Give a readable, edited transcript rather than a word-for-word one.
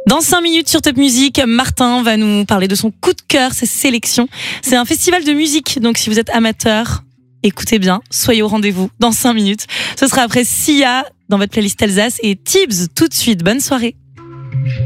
Dans 5 minutes sur Top Music, Martin va nous parler de son coup de cœur, ses sélections. C'est un festival de musique, donc si vous êtes amateur, écoutez bien, soyez au rendez-vous dans 5 minutes. Ce sera après Sia dans votre playlist Alsace et Tibbs tout de suite. Bonne soirée.